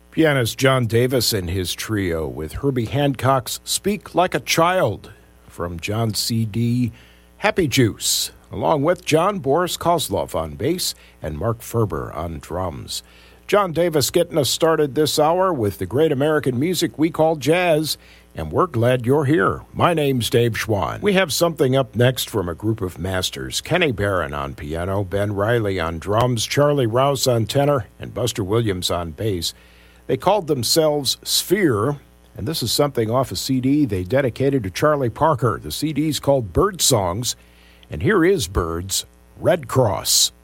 Pianist John Davis and his trio with Herbie Hancock's Speak Like a Child from John's CD Happy Juice, along with John Boris Kozlov on bass and Mark Ferber on drums. John Davis getting us started this hour with the great American music we call jazz, and we're glad you're here. My name's Dave Schwann. We have something up next from a group of masters. Kenny Barron on piano, Ben Riley on drums, Charlie Rouse on tenor, and Buster Williams on bass. They called themselves Sphere, and this is something off a CD they dedicated to Charlie Parker. The CD's called Bird Songs, and here is Bird's Red Cross.